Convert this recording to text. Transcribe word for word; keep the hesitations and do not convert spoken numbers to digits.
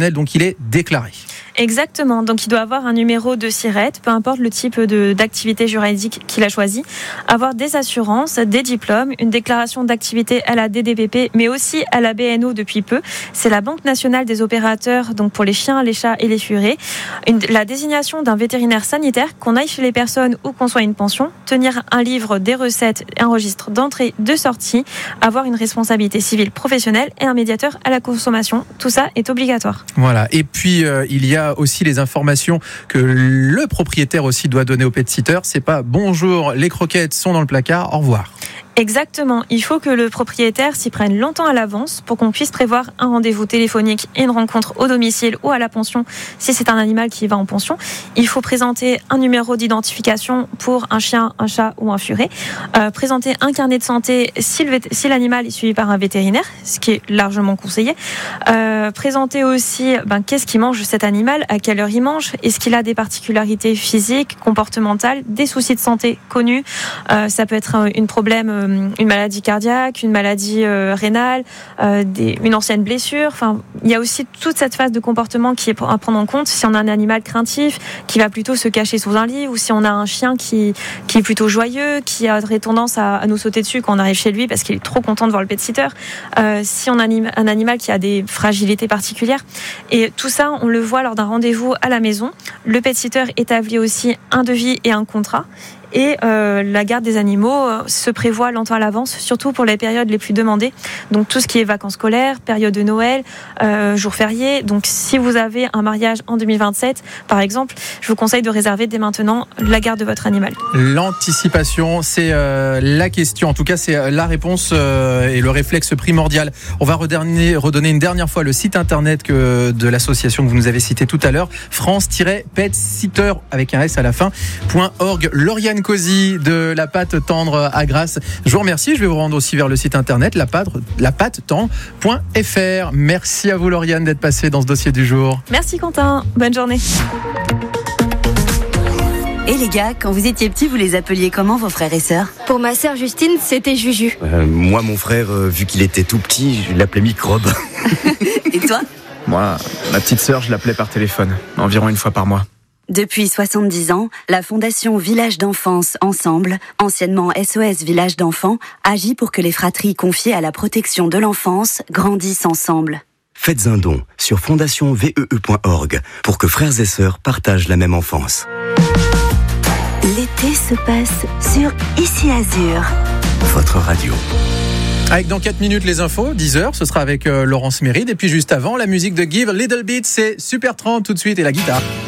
professionnel, donc il est déclaré. Exactement, donc il doit avoir un numéro de SIRET, peu importe le type de, d'activité juridique qu'il a choisi, avoir des assurances, des diplômes, une déclaration d'activité à la D D P P, mais aussi à la B N O depuis peu. C'est la Banque nationale des opérateurs, donc pour les chiens, les chats et les furets. Une, la désignation d'un vétérinaire sanitaire, qu'on aille chez les personnes ou qu'on soit une pension, tenir un livre des recettes, un registre d'entrée, de sortie, avoir une responsabilité civile professionnelle et un médiateur à la consommation. Tout ça est obligatoire. Voilà, et puis euh, il y a aussi les informations que le propriétaire aussi doit donner au pet-sitter. C'est pas bonjour, les croquettes sont dans le placard, au revoir. Exactement, il faut que le propriétaire s'y prenne longtemps à l'avance pour qu'on puisse prévoir un rendez-vous téléphonique et une rencontre au domicile ou à la pension si c'est un animal qui va en pension. Il faut présenter un numéro d'identification pour un chien, un chat ou un furet, euh, présenter un carnet de santé si, le, si l'animal est suivi par un vétérinaire, ce qui est largement conseillé, euh, présenter aussi ben, qu'est-ce qu'il mange cet animal, à quelle heure il mange, est-ce qu'il a des particularités physiques, comportementales, des soucis de santé connus, euh, ça peut être un, un problème une maladie cardiaque, une maladie euh, rénale, euh, des, une ancienne blessure. Enfin, il y a aussi toute cette phase de comportement qui est à prendre en compte. Si on a un animal craintif qui va plutôt se cacher sous un lit, ou si on a un chien qui, qui est plutôt joyeux, qui a tendance à, à nous sauter dessus quand on arrive chez lui parce qu'il est trop content de voir le pet-sitter. Euh, si on a un animal qui a des fragilités particulières. Et tout ça, on le voit lors d'un rendez-vous à la maison. Le pet-sitter établit aussi un devis et un contrat. Et euh, la garde des animaux euh, se prévoit longtemps à l'avance, surtout pour les périodes les plus demandées. Donc tout ce qui est vacances scolaires, période de Noël, euh, jours fériés. Donc si vous avez un mariage en deux mille vingt-sept, par exemple, je vous conseille de réserver dès maintenant la garde de votre animal. L'anticipation, c'est euh, la question. En tout cas, c'est la réponse euh, et le réflexe primordial. On va redonner, redonner une dernière fois le site internet que, de l'association que vous nous avez cité tout à l'heure, france-petsitter avec un S à la fin, .org. Lauriane Cosi de La Pâte Tendre à Grasse. Je vous remercie. Je vais vous rendre aussi vers le site internet la pâte tendre point f r. Merci à vous, Lauriane, d'être passée dans ce dossier du jour. Merci, Quentin. Bonne journée. Et les gars, quand vous étiez petits, vous les appeliez comment, vos frères et sœurs ? Pour ma sœur Justine, c'était Juju. Euh, moi, mon frère, euh, vu qu'il était tout petit, je l'appelais Microbe. Et toi ? Moi, ma petite sœur, je l'appelais par téléphone, environ une fois par mois. Depuis soixante-dix ans, la Fondation Village d'Enfance Ensemble, anciennement S O S Village d'Enfants, agit pour que les fratries confiées à la protection de l'enfance grandissent ensemble. Faites un don sur fondation v e e point org pour que frères et sœurs partagent la même enfance. L'été se passe sur Ici Azur. Votre radio. Avec dans quatre minutes les infos, dix heures, ce sera avec euh, Laurence Méride. Et puis juste avant, la musique de Give Little Bit, c'est Super trente tout de suite et la guitare.